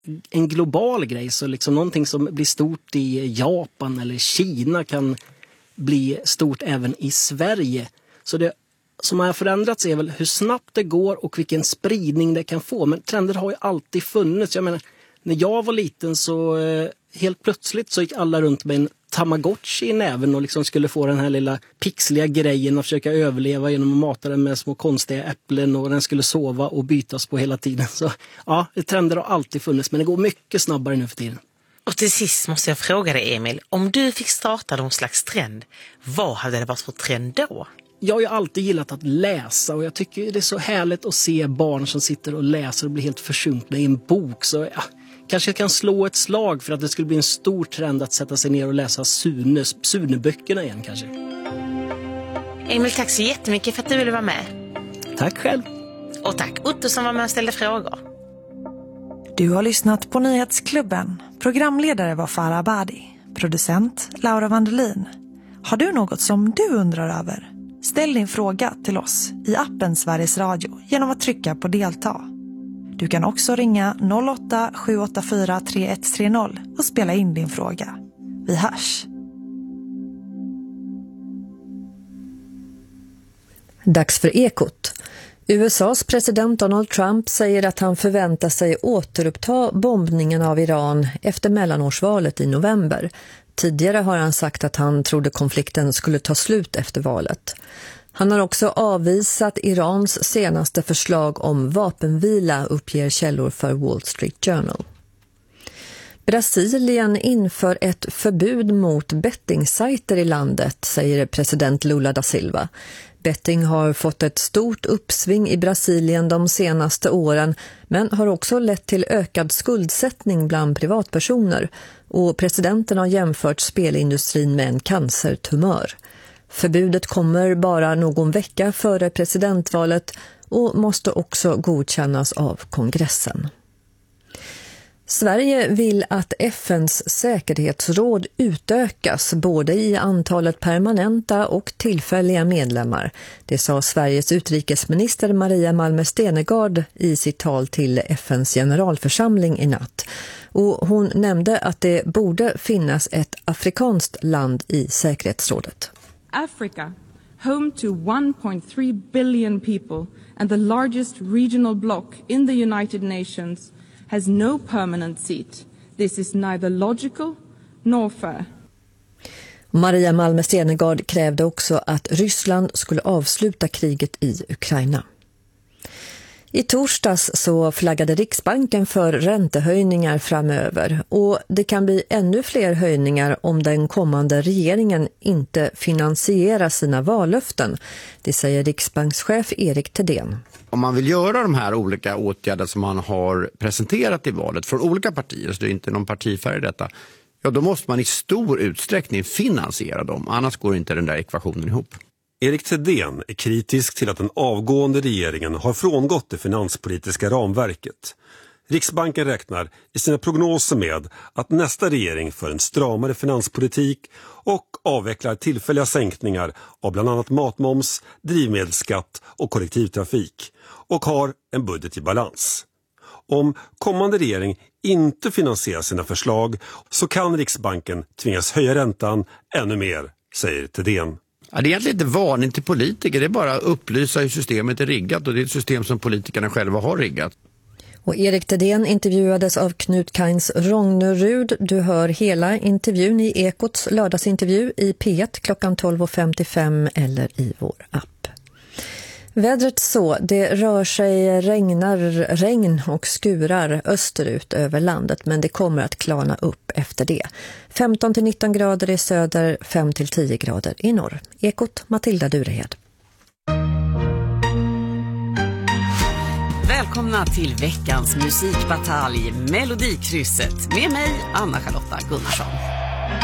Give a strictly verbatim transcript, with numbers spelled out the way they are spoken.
en global grej. Så liksom någonting som blir stort i Japan eller Kina kan bli stort även i Sverige. Så det som har förändrats är väl hur snabbt det går och vilken spridning det kan få. Men trender har ju alltid funnits. Jag menar, när jag var liten så eh, helt plötsligt så gick alla runt med en Tamagotchi i näven och liksom skulle få den här lilla pixliga grejen och försöka överleva genom att mata den med små konstiga äpplen, och den skulle sova och bytas på hela tiden. Så ja, trender har alltid funnits, men det går mycket snabbare nu för tiden. Och till sist måste jag fråga dig, Emil, om du fick starta någon slags trend, vad hade det varit för trend då? Jag har ju alltid gillat att läsa, och jag tycker det är så härligt att se barn som sitter och läser och blir helt försjunkna i en bok. Så ja, kanske jag kan slå ett slag för att det skulle bli en stor trend att sätta sig ner och läsa Sune, Sune-böckerna igen kanske. Emil, tack så jättemycket för att du ville vara med. Tack själv. Och tack Otto som var med och ställde frågor. Du har lyssnat på Nyhetsklubben. Programledare var Farah Abadi. Producent Laura Vandelin. Har du något som du undrar över? Ställ din fråga till oss i appen Sveriges Radio genom att trycka på delta. Du kan också ringa noll åtta sju åtta fyra tre ett tre noll och spela in din fråga. Vi hörs! Dags för Ekot. U S A:s president Donald Trump säger att han förväntar sig återuppta bombningen av Iran efter mellanårsvalet i november. Tidigare har han sagt att han trodde konflikten skulle ta slut efter valet. Han har också avvisat Irans senaste förslag om vapenvila, uppger källor för Wall Street Journal. Brasilien inför ett förbud mot bettingsajter i landet, säger president Lula da Silva. Betting har fått ett stort uppsving i Brasilien de senaste åren, men har också lett till ökad skuldsättning bland privatpersoner, och presidenten har jämfört spelindustrin med en cancertumör. Förbudet kommer bara någon vecka före presidentvalet och måste också godkännas av kongressen. Sverige vill att F N:s säkerhetsråd utökas både i antalet permanenta och tillfälliga medlemmar. Det sa Sveriges utrikesminister Maria Malmer Stenergard i sitt tal till F N:s generalförsamling i natt. Och hon nämnde att det borde finnas ett afrikanskt land i säkerhetsrådet. Africa, home to one point three billion people and the largest regional bloc in the United Nations, has no permanent seat. This is neither logical nor fair. Maria Malmer Stenergard krävde också att Ryssland skulle avsluta kriget i Ukraina. I torsdags så flaggade Riksbanken för räntehöjningar framöver, och det kan bli ännu fler höjningar om den kommande regeringen inte finansierar sina vallöften. Det säger Riksbankschef Erik Thedéen. Om man vill göra de här olika åtgärder som man har presenterat i valet från olika partier, så det är inte någon partifärg i detta, ja då måste man i stor utsträckning finansiera dem, annars går inte den där ekvationen ihop. Erik Thedéen är kritisk till att den avgående regeringen har frångått det finanspolitiska ramverket. Riksbanken räknar i sina prognoser med att nästa regering för en stramare finanspolitik och avvecklar tillfälliga sänkningar av bland annat matmoms, drivmedelsskatt och kollektivtrafik, och har en budget i balans. Om kommande regering inte finansierar sina förslag så kan Riksbanken tvingas höja räntan ännu mer, säger Thedéen. Ja, det är egentligen inte varning till politiker, det är bara att upplysa hur systemet är riggat, och det är ett system som politikerna själva har riggat. Och Erik Thedéen intervjuades av Knut Kains Rognerud. Du hör hela intervjun i Ekots lördagsintervju i P ett klockan tolv femtiofem eller i vår app. Vädret så, det rör sig regnar, regn och skurar österut över landet, men det kommer att klarna upp efter det. femton till nitton grader i söder, fem till tio grader i norr. Ekot, Matilda Durehed. Välkomna till veckans musikbatalj Melodikrysset med mig, Anna Charlotta Gunnarsson.